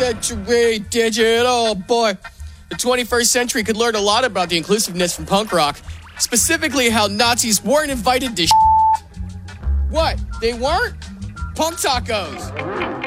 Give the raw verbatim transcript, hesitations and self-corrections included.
century digital boy. The twenty-first century could learn a lot about the inclusiveness from punk rock, specifically how Nazis weren't invited to. What? They weren't? Punk tacos.